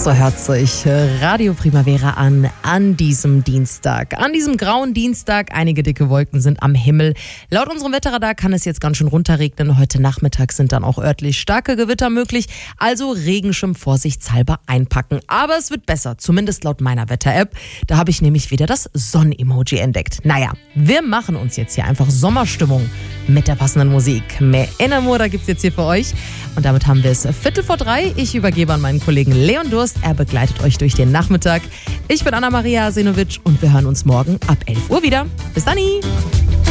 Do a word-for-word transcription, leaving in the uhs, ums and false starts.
So hört sich Radio Primavera an, an diesem Dienstag. An diesem grauen Dienstag, einige dicke Wolken sind am Himmel. Laut unserem Wetterradar kann es jetzt ganz schön runterregnen. Heute Nachmittag sind dann auch örtlich starke Gewitter möglich. Also Regenschirm vorsichtshalber einpacken. Aber es wird besser, zumindest laut meiner Wetter-App. Da habe ich nämlich wieder das Sonn-Emoji entdeckt. Naja, wir machen uns jetzt hier einfach Sommerstimmung mit der passenden Musik. Mehr Enamora gibt's jetzt hier für euch. Und damit haben wir es Viertel vor drei. Ich übergebe an meinen Kollegen Leon Durst. Er begleitet euch durch den Nachmittag. Ich bin Anna-Maria Asenovic und wir hören uns morgen ab elf Uhr wieder. Bis dann!